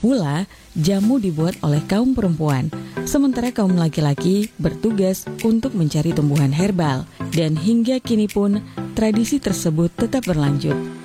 pula, jamu dibuat oleh kaum perempuan, sementara kaum laki-laki bertugas untuk mencari tumbuhan herbal. Dan hingga kini pun, tradisi tersebut tetap berlanjut.